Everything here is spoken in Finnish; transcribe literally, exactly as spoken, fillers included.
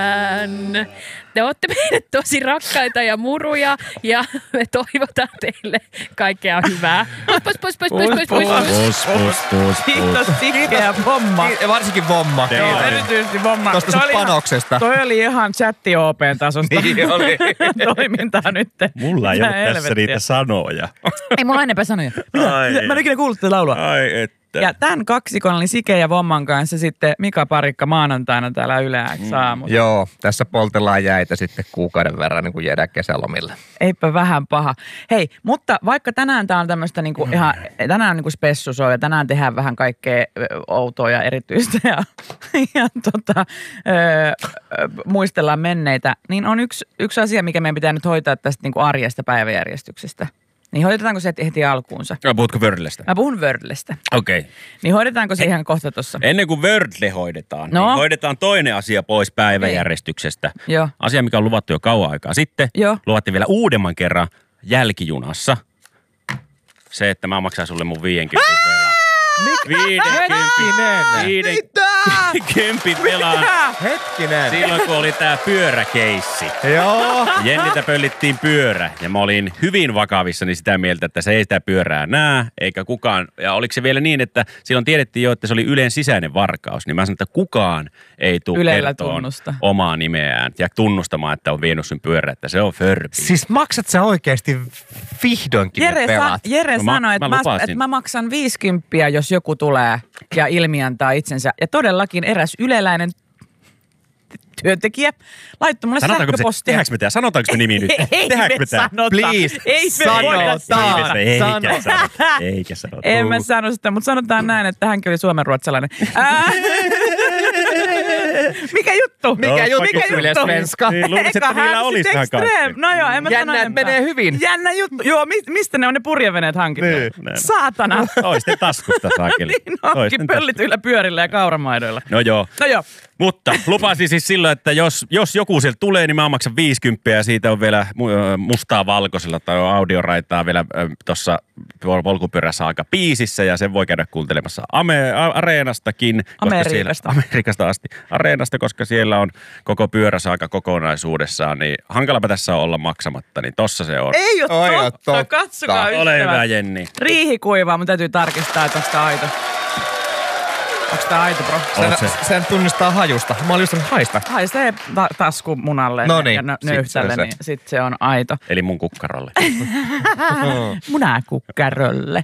Te olette meille tosi rakkaita ja muruja ja me toivotaan teille kaikkea hyvää. Pus, pus, pus, pus, pus, pus, pus, Pus, pus, pus, Kiitos Tikkeä Vomma. Ja varsinkin Vomma. Joo, erityisesti Vomma. Tuosta sun panoksesta. Toi oli ihan chatti O P:n tasosta. Niin oli. Toimintaa nyt. Mulla ei Mitä ole tässä helvettiä. niitä sanoja. Ei mulla enempää sanoja. Mitä? Ai. Mitä? Mä en ikinä kuullut tätä laulua. Ai että. Ja tämän kaksikon oli Sike ja Vomman kanssa sitten Mika Parikka maanantaina täällä Yle X aamussa. Joo, tässä poltellaan jäitä sitten kuukauden verran niin kuin jäädään kesälomille. Eipä vähän paha. Hei, mutta vaikka tänään tää on tämmöistä niinku ihan, tänään on niinku spessusoi ja tänään tehdään vähän kaikkea ö, outoa ja erityistä ja, ja tota, ö, ö, muistellaan menneitä, niin on yksi, yksi asia, mikä meidän pitää nyt hoitaa tästä niinku arjesta päiväjärjestyksestä. Niin hoidetaanko se heti alkuunsa? No, puhutko Wordlestä? Mä puhun Wordlestä. Okei. Okay. Niin hoidetaanko se ihan kohta tossa? Ennen kuin Wordle hoidetaan, No. niin hoidetaan toinen asia pois päiväjärjestyksestä. Joo. Asia, mikä on luvattu jo kauan aikaa sitten. Joo. Luvattiin vielä uudemman kerran jälkijunassa. Se, että mä maksan sulle mun viidenkympin velan. Hetkinen. Viidenkympin velan. Hetkinen. Silloin kun oli tää pyöräkeissi. Joo. Jenniltä pöllittiin pyörä ja mä olin hyvin vakavissani sitä mieltä, että se ei sitä pyörää näe, eikä kukaan. Ja oliko se vielä niin, että silloin tiedettiin jo, että se oli Ylen sisäinen varkaus, niin mä sanoin, että kukaan ei tule Ylellä kertoon tunnusta. omaa nimeään ja tunnustamaan, että on vienyt sun pyörä, että se on förpi. Siis maksat sä oikeesti vihdoinkin Jere, ne sa- pelat? Jere No mä- sanoi, että mä mä, lupasin. että mä maksan viisikymppiä, jos joku tulee ja ilmiantaa itsensä. Ja todellakin eräs yleläinen työntekijä laittoi mulle Sanotaanko se, sähköpostia. tehdäänkö me tää? Sanotaanko me nimi nyt? Ei Tehdäänkö me me tää? sanota. Please, Ei me voida sanotaan. Eikä Sano. sanota. Eikä sanota. En mä sano sitä, mutta sanotaan näin, että hänkin oli suomenruotsalainen. Ää, Mikä juttu? Mikä juttu, Mikä Yle juttu? Svenska? Niin, luulisin, että Eiköhän niillä olisi sit ihan extreme. kaikki. No joo, en mä Jännä, sano että enempää. menee hyvin. Jännä juttu. Joo, mi- mistä ne on ne purjeveneet hankittu? Niin. Saatana. Toisten taskusta saakeli. Niin onkin Toisten pöllityillä pyörillä ja kauramaidoilla. No joo. No joo. Mutta lupasin siis silloin, että jos, jos joku sieltä tulee, niin mä maksan viisikymppiä ja siitä on vielä mu- mustaa valkoisella tai audioraitaa vielä tuossa polkupyörässä aika biisissä ja sen voi käydä kuuntelemassa Ame- a- Areenastakin. koska Amerikasta. Siellä, Amerikasta asti. Areenasta, koska siellä on koko pyöräsaaka kokonaisuudessaan, niin hankalapa tässä on olla maksamatta, niin tossa se on. Ei ole Oi, totta. totta. Katsokaa ystävät. Ole hyvä, Jenni. Riihi kuivaa, mun täytyy tarkistaa, että onko tää aito. Onko tää aito, bro? Oot Sen, se. sen tunnistaa hajusta. Mä olin just sanonut haista. Haisee ta- tasku munalle Noniin, ja nö- sit se on nöyhtälle, se. niin sit se on aito. Eli mun kukkarolle. Munakukkarolle.